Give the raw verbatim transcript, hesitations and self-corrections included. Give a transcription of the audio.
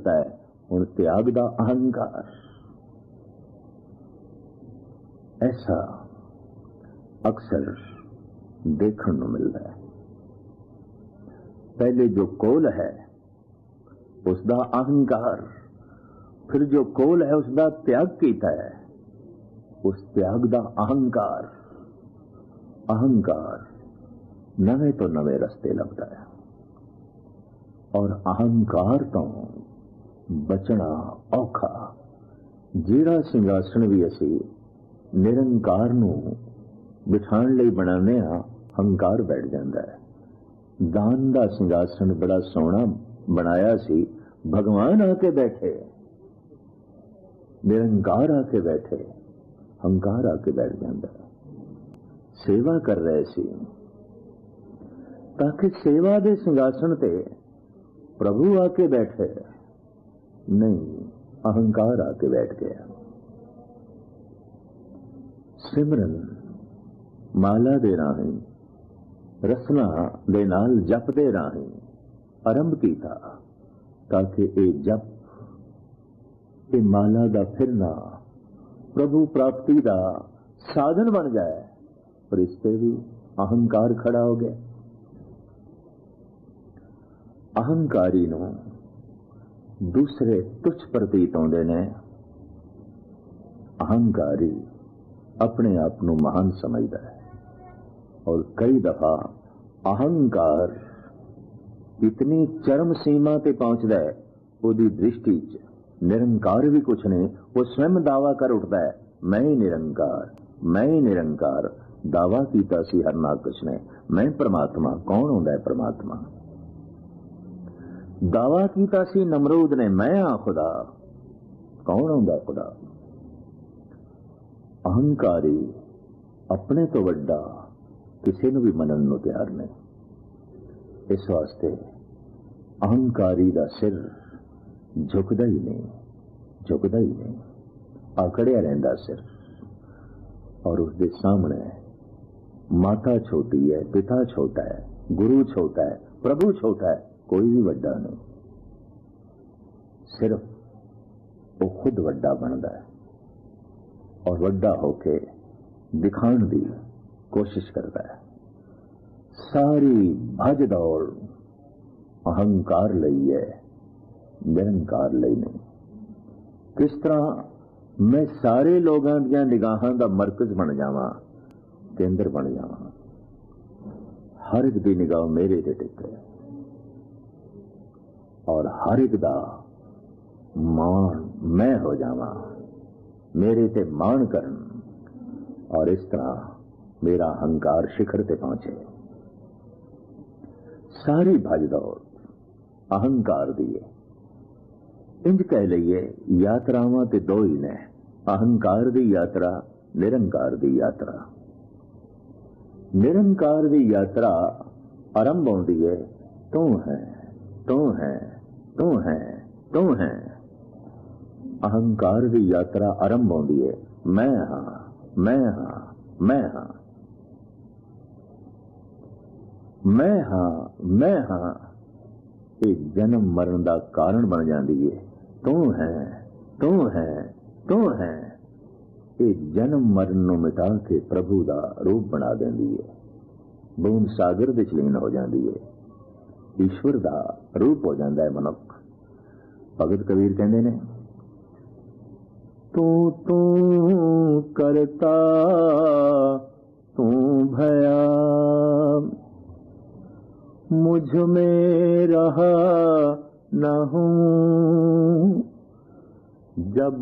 दिता है। हुण त्याग दा अहंकार, ऐसा अक्सर देखने को मिलता है। पहले जो कोल है उसका अहंकार, फिर जो कोल है उसका त्याग किया है, उस त्याग का अहंकार। अहंकार नवे तो नवे रस्ते लभदा है और अहंकार तो बचना औखा। जिहड़ा सिंघासन भी असी निरंकार नूं बिठाण लई बनाने आ, हंकार बैठ जाता है। दान का सिंघासन बड़ा सोहना बनाया सी, भगवान आके बैठे, निरंकार आके बैठे, हंकार आके बैठ जाता है। सेवा कर रहे सी ताकि सेवा दे सिंघासन ते प्रभु आके बैठे, नहीं अहंकार आके बैठ गया। सिमरन माला दे राही, रसना दे नाल जप दे राही आरंभ कीता ताकि ए जप, ए माला दा फिरना प्रभु प्राप्ति दा साधन बन जाए। पर इस पे भी अहंकार खड़ा हो गया। अहंकारी नूं दूसरे तुच्छ प्रतीत होंदे ने। अहंकारी अपने आप नूं महान समझदा है और कई दफा अहंकार इतनी चरम सीमा ते पहुंचदा है, उहदी दृष्टि च निरंकार भी कुछ नहीं। वो स्वयं दावा कर उठता है, मैं ही निरंकार, मैं ही निरंकार। दावा कीता सी हरनाकश ने, मैं परमात्मा। कौन होंदा है परमात्मा? दावा कीता सी नमरूद ने, मैं हाँ खुदा। कौन होंदा खुदा? अहंकारी अपने तो वड्डा किसी नूं भी मनन नूं तैयार नहीं। इस वास्ते अहंकारी दा सिर झुकदा ही नहीं, झुकदा ही नहीं, आकड़िया रहिंदा सिर। और उसके सामने माता छोटी है, पिता छोटा है, गुरु छोटा है, प्रभु छोटा है, कोई भी वड्डा नहीं। सिर्फ वो खुद वड्डा बनता है और वड्डा होके दिखाने की कोशिश करता है। सारी भज दौड़ अहंकार लई है, निरंकार लई नहीं। किस तरह मैं सारे लोगों दी निगाहां दा मरकज बन जावां, केंद्र बन जावां, हर एक दी निगाह मेरे ते टिके और हर एक दा मान मैं हो जावां, मेरे ते मान करन, और इस तरह मेरा अहंकार शिखर ते पहुंचे। सारी भज दौड़ अहंकार दी है। इंज कह लईए यात्रावां ते दो ही ने, अहंकार दी यात्रा, निरंकार दी यात्रा। निरंकार दी यात्रा आरंभ होती है, तू है, तू है, तू है, तू है। अहंकार दी यात्रा आरंभ होती है, मैं हाँ, मैं हाँ, मैं हाँ, मैं हाँ, मैं हाँ। एक जन्म मरण का कारण बन जाती है। तू है, तू है, तू है। एक जन्म मरण नूं मिटा के प्रभु का रूप बना देंदी है। बूंद सागर विच लीन हो जाती है, ईश्वर का रूप हो जाता है मनुख। भगत कबीर कहते ने, तू तू करता तू भया, मुझ में रहा न हूं। जब